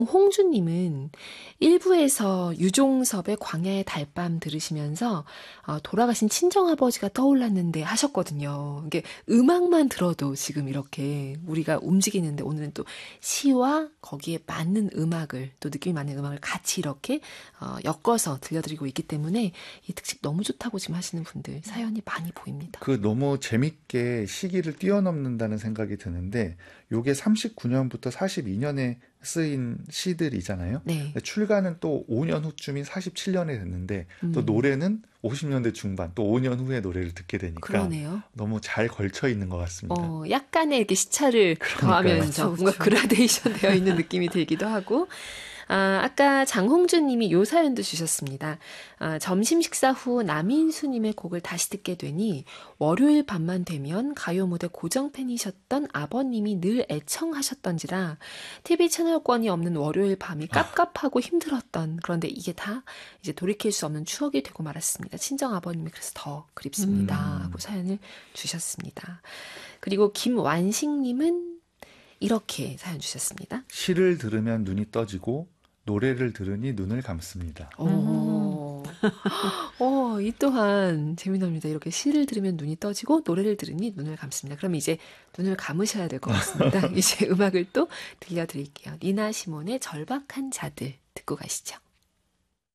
홍주님은 일부에서 유종섭의 광야의 달밤 들으시면서 돌아가신 친정아버지가 떠올랐는데 하셨거든요. 이게 음악만 들어도 지금 이렇게 우리가 움직이는데 오늘은 또 시와 거기에 맞는 음악을 또 느낌이 맞는 음악을 같이 이렇게 엮어서 들려드리고 있기 때문에 이 특집 너무 좋다고 지금 하시는 분들 사연이 많이 보입니다. 너무 재밌게 시기를 뛰어넘는다는 생각이 드는데 요게 39년부터 42년에 쓰인 시들이잖아요. 네. 출가는 또 5년 후쯤인 47년에 됐는데 또 노래는 50년대 중반 또 5년 후에 노래를 듣게 되니까 그러네요. 너무 잘 걸쳐 있는 것 같습니다. 약간의 이렇게 시차를 더하면서 뭔가 그라데이션 되어 있는 느낌이 들기도 하고 아까 장홍준 님이 요 사연도 주셨습니다. 점심 식사 후 남인수 님의 곡을 다시 듣게 되니 월요일 밤만 되면 가요 무대 고정 팬이셨던 아버님이 늘 애청하셨던지라 TV 채널권이 없는 월요일 밤이 깝깝하고 힘들었던 그런데 이게 다 이제 돌이킬 수 없는 추억이 되고 말았습니다. 친정 아버님이 그래서 더 그립습니다. 하고 사연을 주셨습니다. 그리고 김완식 님은 이렇게 사연 주셨습니다. 시를 들으면 눈이 떠지고 노래를 들으니 눈을 감습니다. 이 또한 재미납니다. 이렇게 시를 들으면 눈이 떠지고 노래를 들으니 눈을 감습니다. 그럼 이제 눈을 감으셔야 될 것 같습니다. 이제 음악을 또 들려드릴게요. 니나 시몬의 절박한 자들 듣고 가시죠.